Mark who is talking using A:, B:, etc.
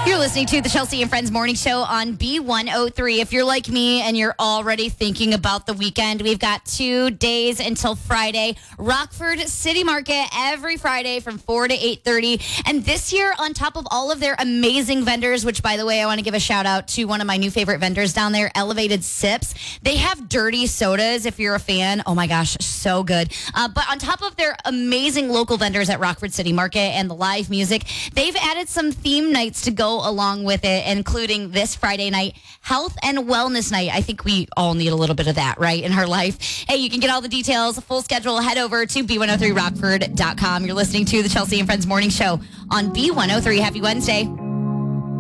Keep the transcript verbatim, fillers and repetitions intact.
A: You're listening to the Chelsea and Friends Morning Show on B one oh three. If you're like me and you're already thinking about the weekend, we've got two days until Friday. Rockford City Market every Friday from four to eight thirty. And this year, on top of all of their amazing vendors, which, by the way, I want to give a shout out to one of my new favorite vendors down there, Elevated Sips. They have dirty sodas if you're a fan. Oh my gosh, so good. Uh, but on top of their amazing local vendors at Rockford City Market and the live music, they've added some theme nights to go along with it, including this Friday night, Health and Wellness Night. I think we all need a little bit of that, right, in our life. Hey, you can get all the details, full schedule, head over to B one oh three rockford dot com. You're listening to the Chelsea and Friends Morning Show on B one oh three. Happy Wednesday.